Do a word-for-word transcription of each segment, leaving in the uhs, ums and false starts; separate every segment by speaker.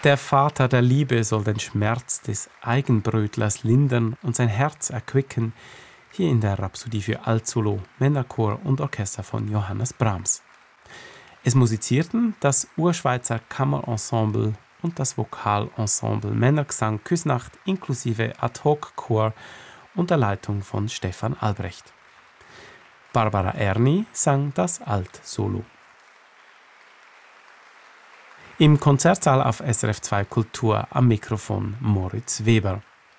Speaker 1: Der Vater der Liebe soll den Schmerz des Eigenbrötlers lindern und sein Herz erquicken, hier in der Rhapsodie für Altsolo, Männerchor und Orchester von Johannes Brahms. Es musizierten das Urschweizer Kammerensemble und das Vokalensemble Männergesang Küsnacht inklusive Ad-Hoc-Chor unter Leitung von Stefan Albrecht. Barbara Erni sang das Altsolo. Im Konzertsaal auf S R F zwei Kultur am Mikrofon Moritz Weber.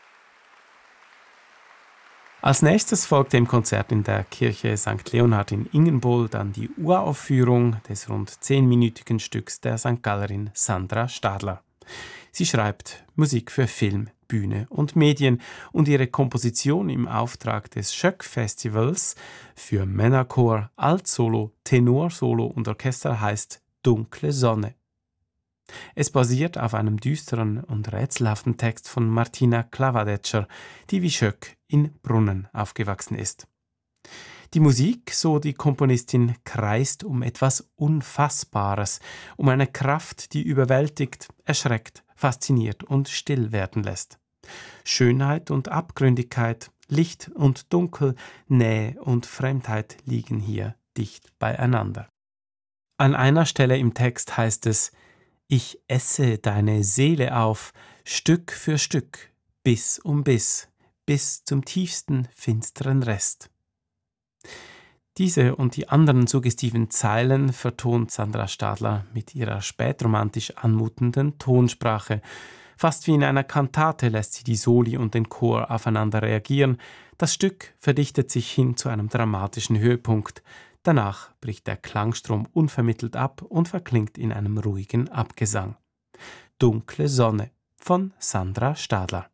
Speaker 1: Als nächstes folgte im Konzert in der Kirche Sankt Leonhard in Ingenbohl dann die Uraufführung des rund zehnminütigen Stücks der Sankt Gallerin Sandra Stadler. Sie schreibt Musik für Film, Bühne und Medien und ihre Komposition im Auftrag des Schöck-Festivals für Männerchor, Altsolo, Tenorsolo und Orchester heißt Dunkle Sonne. Es basiert auf einem düsteren und rätselhaften Text von Martina Klavadetscher, die wie Schöck in Brunnen aufgewachsen ist. Die Musik, so die Komponistin, kreist um etwas Unfassbares, um eine Kraft, die überwältigt, erschreckt, fasziniert und still werden lässt. Schönheit und Abgründigkeit, Licht und Dunkel, Nähe und Fremdheit liegen hier dicht beieinander. An einer Stelle im Text heißt es: Ich esse deine Seele auf, Stück für Stück, Biss um Biss, bis zum tiefsten, finsteren Rest. Diese und die anderen suggestiven Zeilen vertont Sandra Stadler mit ihrer spätromantisch anmutenden Tonsprache. Fast wie in einer Kantate lässt sie die Soli und den Chor aufeinander reagieren. Das Stück verdichtet sich hin zu einem dramatischen Höhepunkt. Danach bricht der Klangstrom unvermittelt ab und verklingt in einem ruhigen Abgesang. Dunkle Sonne von Sandra Stadler.